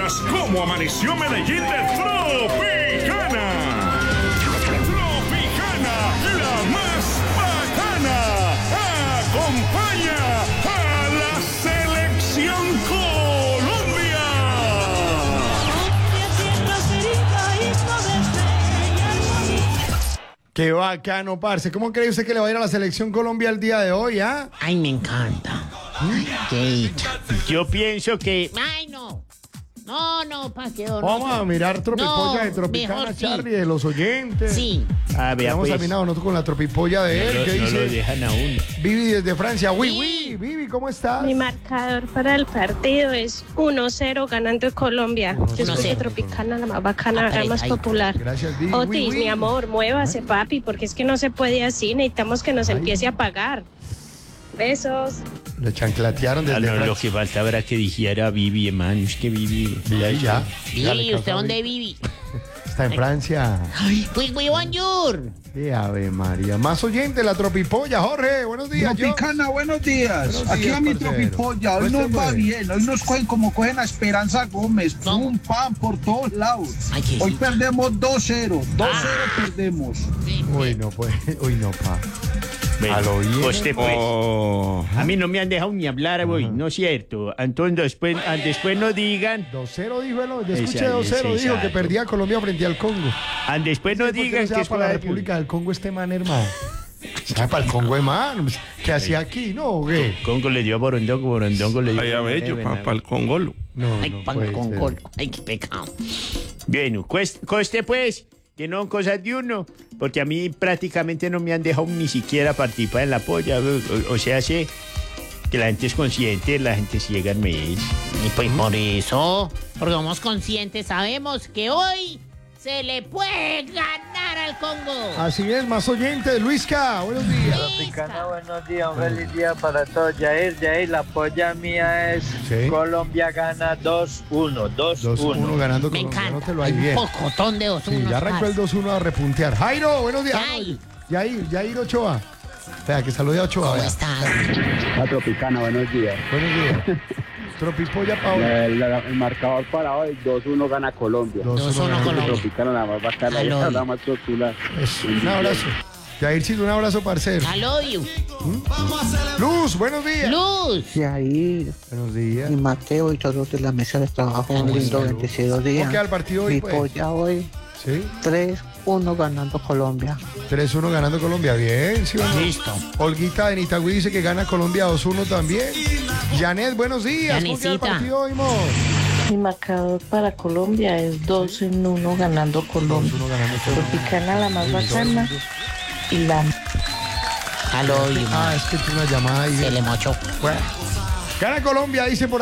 sepas cómo amaneció Medellín de Tropicana. Tropicana, la más bacana, acompaña a la Selección Colombia. Qué bacano, parce. ¿Cómo cree usted que le va a ir a la Selección Colombia el día de hoy, ah? Ay, me encanta. Ay, qué dicha. Yo pienso que... Ay, no. No, pa' qué horror. Vamos a mirar Tropipolla de Tropicana, mejor sí. Charlie, de los oyentes. Sí. Ah, vea, Vamos pues, a mirar nosotros con la Tropipolla de él. ¿Qué no lo dice? dejan a uno. Vivi desde Francia. Sí. Vivi, ¿cómo estás? Mi marcador para el partido es 1-0 ganando Colombia. Yo soy 1-0. de Tropicana, la más bacana, la más Ay. popular. Gracias, Vivi. Otis, mi amor, muévase, papi, porque es que no se puede así. Necesitamos que nos empiece a pagar. Besos. Le chanclatearon desde Ah, no, lo Francia. que faltaba era que dijera Vivi, hermano. Es que Vivi... Ya. Vivi, ¿usted dónde vive? Está en Francia. Pues, bonjour. Ave María. Más oyente, la Tropipolla. Jorge, buenos días. Tropicana, buenos días. Buenos Aquí días, a mi parcero. Tropipolla. Hoy ¿Cómo nos va fue? bien. Hoy nos cogen como cogen a Esperanza Gómez. ¿Cómo? Pum, pam, por todos lados. Ay, qué Hoy dicha. perdemos 2-0. 2-0 perdemos. Uy, no, pues. Uy, no, pa. Bueno, A lo bien. usted, pues. A mí no me han dejado ni hablar hoy, ¿no es cierto? Entonces después no digan... 2-0 dijo él. Yo escuché Exacto, 2-0. Dijo que exacto. perdía Colombia frente al Congo. Después no ¿Por qué digan se que va es para la para República del Congo este man, hermano? Se va para el Congo, hermano. ¿Qué hacía aquí? ¿No? ¿O qué? Congo le dio a Borondongo le dio... Ay, a ver, yo para el Congolo. No, Ay, no pan puede con ser. gol. Ay, qué pecado. Bueno, coste pues, que no cosas de uno, porque a mí prácticamente no me han dejado ni siquiera participar en la polla. O sea, sé que la gente es consciente, la gente ciega al mes. Y pues por eso, porque somos conscientes, sabemos que hoy se le puede ganar al Congo. Así es, más oyentes. Luisca, buenos días. Tropicana, buenos días, un feliz día para todos. Jair, la polla mía es Sí. Colombia gana 2-1, 2-1 2-1. ganando Me Colombia. encanta. No te lo Hay hay un bien. pocotón de 2-1. Sí, ya arrancó el 2-1 a repuntear. Jairo, buenos días. Jair Ochoa. Espera, que salude a Ochoa. ¿Cómo vea. está? La Tropicana, buenos días. Buenos días. Tropipolla Paula. El marcador para hoy, 2-1 gana Colombia. 2-1 Colombia. Tropicana, la más bacana, Aló. la más popular. Un abrazo. Jaircito, un abrazo, parcero. I love you. Luz, buenos días. Luz. Jair Buenos días. y Mateo y todos de la mesa de trabajo, un lindo bendecido día. ¿Cómo queda el partido hoy, Mi pues? polla hoy, Sí, 3-1 ganando Colombia. 3-1 ganando Colombia. Bien, sí o no. Listo. Olguita de Nitagüí dice que gana Colombia 2-1 también. Janet, buenos días. ¿Cómo queda el Janecita. partido hoy, mo? Mi marcador para Colombia es 2-1 ganando Colombia. 2-1 ganando Colombia. Tropicana la más bacana y la I love you. Ah, es que es una llamada ahí. Se le mochó. Bueno. Gana Colombia, dice por